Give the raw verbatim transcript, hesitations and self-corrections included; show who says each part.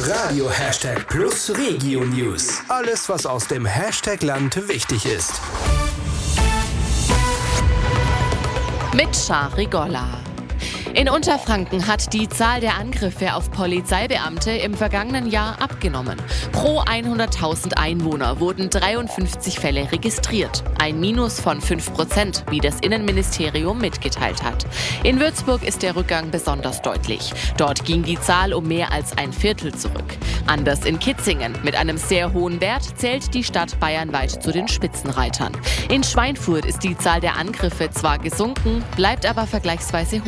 Speaker 1: Radio Hashtag Plus Regio News. Alles, was aus dem Hashtag Land wichtig ist.
Speaker 2: Mit Shari Golla. In Unterfranken hat die Zahl der Angriffe auf Polizeibeamte im vergangenen Jahr abgenommen. Pro hunderttausend Einwohner wurden dreiundfünfzig Fälle registriert. Ein Minus von fünf Prozent, wie das Innenministerium mitgeteilt hat. In Würzburg ist der Rückgang besonders deutlich. Dort ging die Zahl um mehr als ein Viertel zurück. Anders in Kitzingen. Mit einem sehr hohen Wert zählt die Stadt bayernweit zu den Spitzenreitern. In Schweinfurt ist die Zahl der Angriffe zwar gesunken, bleibt aber vergleichsweise hoch.